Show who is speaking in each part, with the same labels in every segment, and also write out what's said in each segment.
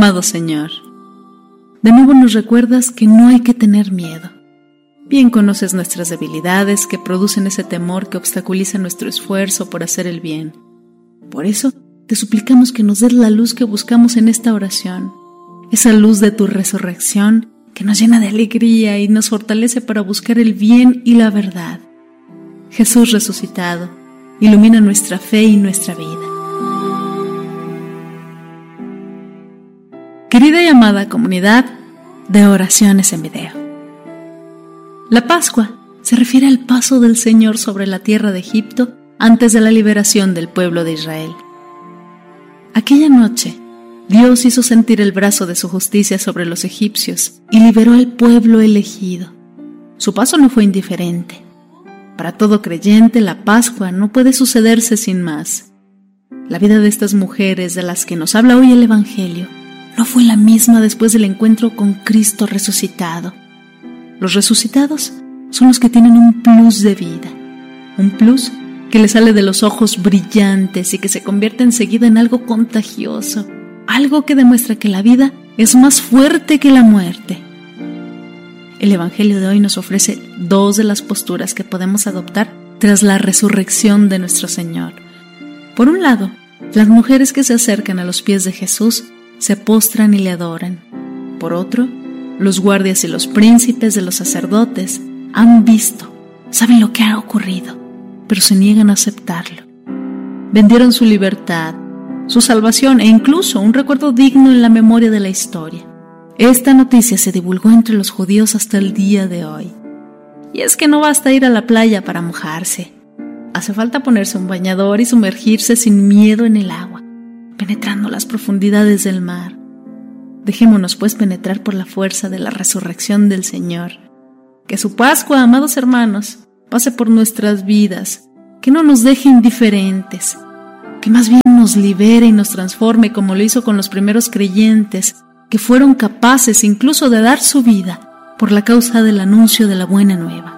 Speaker 1: Amado Señor, de nuevo nos recuerdas que no hay que tener miedo. Bien conoces nuestras debilidades que producen ese temor que obstaculiza nuestro esfuerzo por hacer el bien. Por eso te suplicamos que nos des la luz que buscamos en esta oración, esa luz de tu resurrección que nos llena de alegría y nos fortalece para buscar el bien y la verdad. Jesús resucitado, ilumina nuestra fe y nuestra vida. Querida y amada comunidad de oraciones en video, la Pascua se refiere al paso del Señor sobre la tierra de Egipto antes de la liberación del pueblo de Israel. Aquella noche, Dios hizo sentir el brazo de su justicia sobre los egipcios y liberó al pueblo elegido. Su paso no fue indiferente. Para todo creyente, la Pascua no puede sucederse sin más. La vida de estas mujeres de las que nos habla hoy el Evangelio no fue la misma después del encuentro con Cristo resucitado. Los resucitados son los que tienen un plus de vida, un plus que les sale de los ojos brillantes y que se convierte enseguida en algo contagioso, algo que demuestra que la vida es más fuerte que la muerte. El Evangelio de hoy nos ofrece dos de las posturas que podemos adoptar tras la resurrección de nuestro Señor. Por un lado, las mujeres que se acercan a los pies de Jesús se postran y le adoran. Por otro, los guardias y los príncipes de los sacerdotes han visto, saben lo que ha ocurrido, pero se niegan a aceptarlo. Vendieron su libertad, su salvación e incluso un recuerdo digno en la memoria de la historia. Esta noticia se divulgó entre los judíos hasta el día de hoy. Y es que no basta ir a la playa para mojarse. Hace falta ponerse un bañador y sumergirse sin miedo en el agua, penetrando las profundidades del mar. Dejémonos pues penetrar por la fuerza de la resurrección del Señor. Que su Pascua, amados hermanos, pase por nuestras vidas, que no nos deje indiferentes, que más bien nos libere y nos transforme como lo hizo con los primeros creyentes, que fueron capaces incluso de dar su vida por la causa del anuncio de la buena nueva.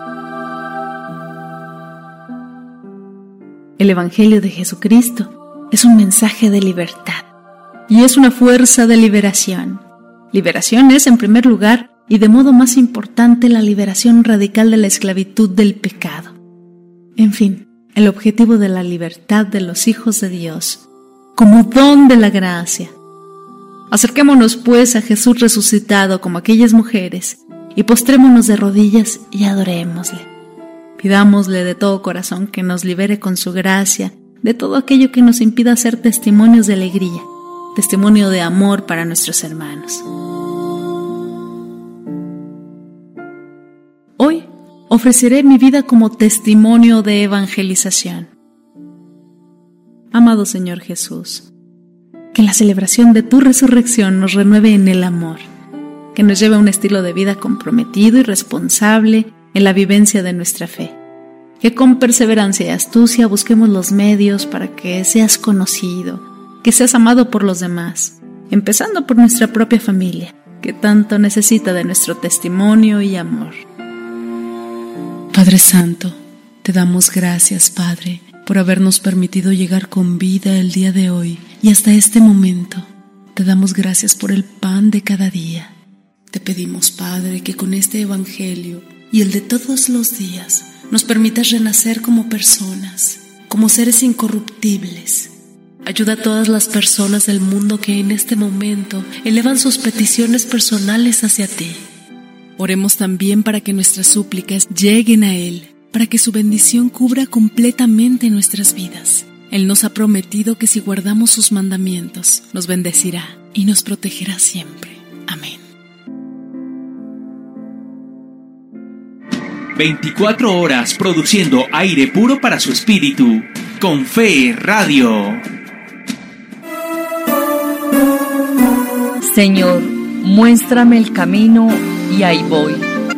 Speaker 1: El Evangelio de Jesucristo es un mensaje de libertad y es una fuerza de liberación. Liberación es, en primer lugar, y de modo más importante, la liberación radical de la esclavitud del pecado. En fin, el objetivo de la libertad de los hijos de Dios, como don de la gracia. Acerquémonos pues a Jesús resucitado como aquellas mujeres y postrémonos de rodillas y adorémosle. Pidámosle de todo corazón que nos libere con su gracia de todo aquello que nos impida ser testimonios de alegría, testimonio de amor para nuestros hermanos. Hoy ofreceré mi vida como testimonio de evangelización. Amado Señor Jesús, que la celebración de tu resurrección nos renueve en el amor, que nos lleve a un estilo de vida comprometido y responsable en la vivencia de nuestra fe. Que con perseverancia y astucia busquemos los medios para que seas conocido, que seas amado por los demás, empezando por nuestra propia familia, que tanto necesita de nuestro testimonio y amor.
Speaker 2: Padre Santo, te damos gracias, Padre, por habernos permitido llegar con vida el día de hoy y hasta este momento. Te damos gracias por el pan de cada día. Te pedimos, Padre, que con este Evangelio y el de todos los días nos permitas renacer como personas, como seres incorruptibles. Ayuda a todas las personas del mundo que en este momento elevan sus peticiones personales hacia ti. Oremos también para que nuestras súplicas lleguen a Él, para que su bendición cubra completamente nuestras vidas. Él nos ha prometido que si guardamos sus mandamientos, nos bendecirá y nos protegerá siempre. Amén.
Speaker 3: 24 horas produciendo aire puro para su espíritu. Con Fe Radio.
Speaker 4: Señor, muéstrame el camino y ahí voy.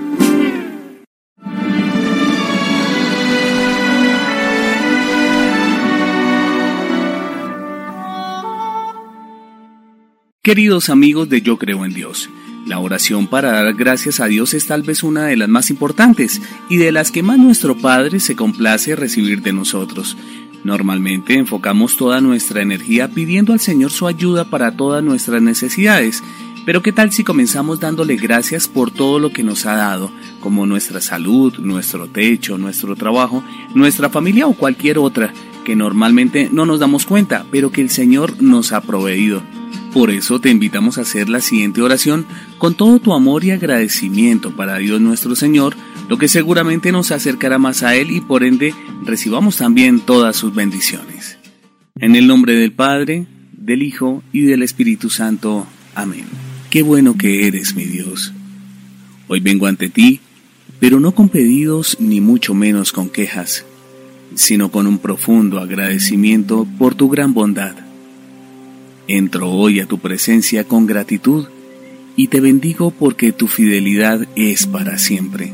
Speaker 3: Queridos amigos de Yo Creo en Dios, la oración para dar gracias a Dios es tal vez una de las más importantes y de las que más nuestro Padre se complace recibir de nosotros. Normalmente enfocamos toda nuestra energía pidiendo al Señor su ayuda para todas nuestras necesidades, pero ¿qué tal si comenzamos dándole gracias por todo lo que nos ha dado, como nuestra salud, nuestro techo, nuestro trabajo, nuestra familia o cualquier otra, que normalmente no nos damos cuenta, pero que el Señor nos ha proveído? Por eso te invitamos a hacer la siguiente oración con todo tu amor y agradecimiento para Dios nuestro Señor, lo que seguramente nos acercará más a Él y por ende recibamos también todas sus bendiciones. En el nombre del Padre, del Hijo y del Espíritu Santo. Amén. Qué bueno que eres, mi Dios. Hoy vengo ante ti, pero no con pedidos ni mucho menos con quejas, sino con un profundo agradecimiento por tu gran bondad. Entro hoy a tu presencia con gratitud y te bendigo porque tu fidelidad es para siempre.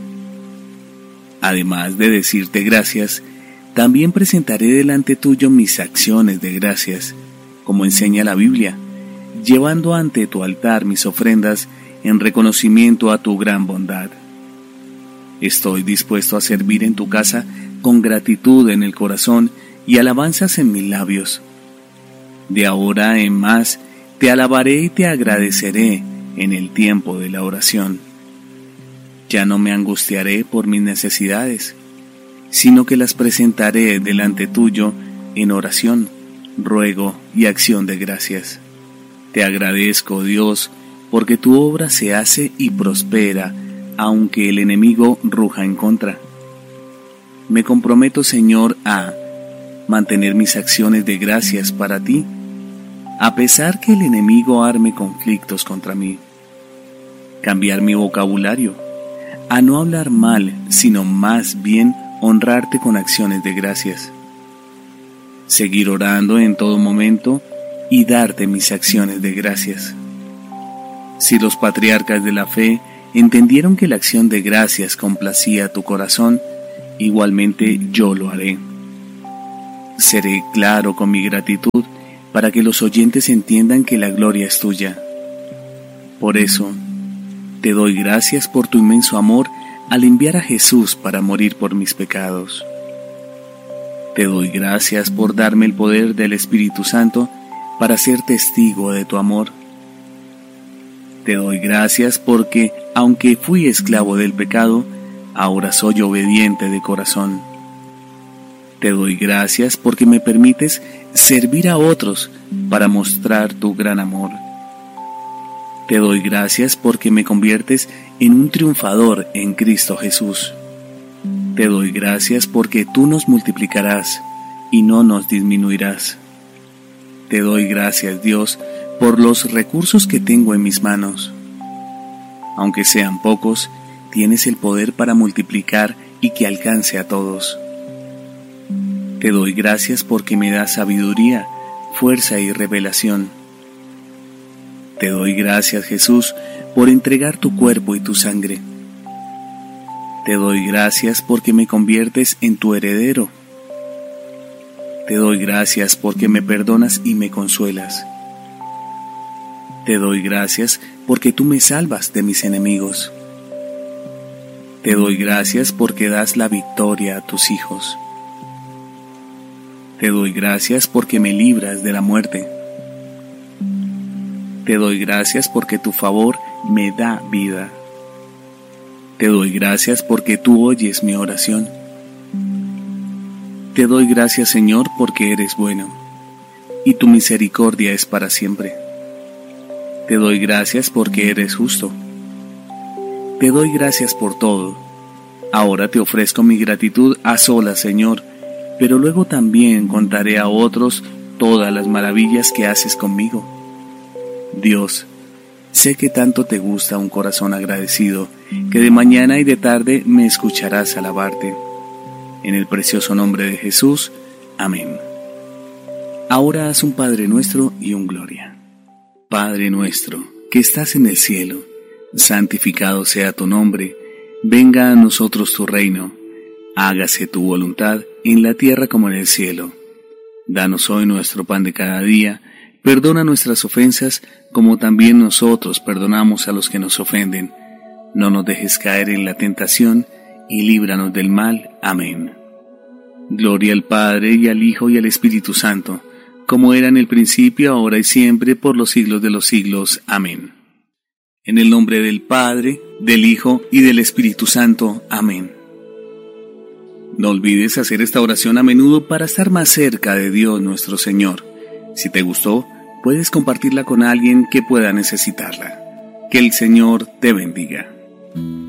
Speaker 3: Además de decirte gracias, también presentaré delante tuyo mis acciones de gracias, como enseña la Biblia, llevando ante tu altar mis ofrendas en reconocimiento a tu gran bondad. Estoy dispuesto a servir en tu casa con gratitud en el corazón y alabanzas en mis labios. De ahora en más, te alabaré y te agradeceré en el tiempo de la oración. Ya no me angustiaré por mis necesidades, sino que las presentaré delante tuyo en oración, ruego y acción de gracias. Te agradezco, Dios, porque tu obra se hace y prospera, aunque el enemigo ruja en contra. Me comprometo, Señor, a mantener mis acciones de gracias para ti, a pesar que el enemigo arme conflictos contra mí. Cambiar mi vocabulario, a no hablar mal, sino más bien honrarte con acciones de gracias. Seguir orando en todo momento y darte mis acciones de gracias. Si los patriarcas de la fe entendieron que la acción de gracias complacía tu corazón, igualmente yo lo haré. Seré claro con mi gratitud para que los oyentes entiendan que la gloria es tuya. Por eso, te doy gracias por tu inmenso amor al enviar a Jesús para morir por mis pecados. Te doy gracias por darme el poder del Espíritu Santo para ser testigo de tu amor. Te doy gracias porque, aunque fui esclavo del pecado, ahora soy obediente de corazón. Te doy gracias porque me permites servir a otros para mostrar tu gran amor. Te doy gracias porque me conviertes en un triunfador en Cristo Jesús. Te doy gracias porque tú nos multiplicarás y no nos disminuirás. Te doy gracias, Dios, por los recursos que tengo en mis manos. Aunque sean pocos, tienes el poder para multiplicar y que alcance a todos. Te doy gracias porque me das sabiduría, fuerza y revelación. Te doy gracias, Jesús, por entregar tu cuerpo y tu sangre. Te doy gracias porque me conviertes en tu heredero. Te doy gracias porque me perdonas y me consuelas. Te doy gracias porque tú me salvas de mis enemigos. Te doy gracias porque das la victoria a tus hijos. Te doy gracias porque me libras de la muerte. Te doy gracias porque tu favor me da vida. Te doy gracias porque tú oyes mi oración. Te doy gracias, Señor, porque eres bueno, y tu misericordia es para siempre. Te doy gracias porque eres justo. Te doy gracias por todo. Ahora te ofrezco mi gratitud a solas, Señor, pero luego también contaré a otros todas las maravillas que haces conmigo. Dios, sé que tanto te gusta un corazón agradecido, que de mañana y de tarde me escucharás alabarte. En el precioso nombre de Jesús. Amén. Ahora haz un Padre Nuestro y un Gloria. Padre nuestro, que estás en el cielo, santificado sea tu nombre. Venga a nosotros tu reino. Hágase tu voluntad en la tierra como en el cielo. Danos hoy nuestro pan de cada día. Perdona nuestras ofensas, como también nosotros perdonamos a los que nos ofenden. No nos dejes caer en la tentación, y líbranos del mal. Amén. Gloria al Padre, y al Hijo, y al Espíritu Santo, como era en el principio, ahora y siempre, por los siglos de los siglos. Amén. En el nombre del Padre, del Hijo y del Espíritu Santo. Amén. No olvides hacer esta oración a menudo para estar más cerca de Dios nuestro Señor. Si te gustó, puedes compartirla con alguien que pueda necesitarla. Que el Señor te bendiga.